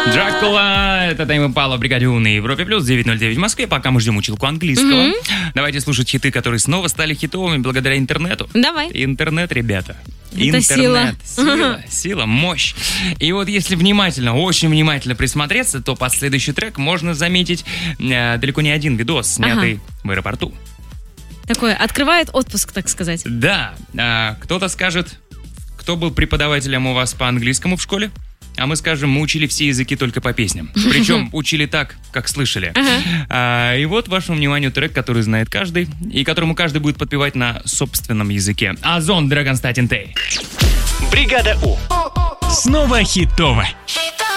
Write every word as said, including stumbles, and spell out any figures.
Дракула, это Тайм Импала в бригаде У на Европе плюс девять ноль девять в Москве. Пока мы ждем училку английского. Mm-hmm. Давайте слушать хиты, которые снова стали хитовыми благодаря интернету. Давай. Интернет, ребята. Это Интернет, сила. Сила, сила, мощь. И вот если внимательно, очень внимательно присмотреться, то под следующий трек можно заметить э, далеко не один видос, снятый ага. в аэропорту. Такое, открывает отпуск, так сказать. Да. Э, кто-то скажет, кто был преподавателем у вас по английскому в школе? А мы скажем, мы учили все языки только по песням. Причем учили так, как слышали. Uh-huh. А, и вот вашему вниманию трек, который знает каждый, и которому каждый будет подпевать на собственном языке. Озон, Драгонстатин Тей. Бригада У. Снова хитово.